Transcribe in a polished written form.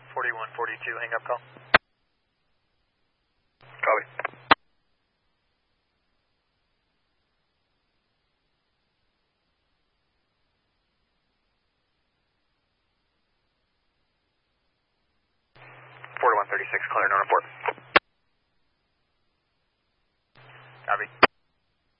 4142, hang up call. Copy. Forty-one 36, clear, no report.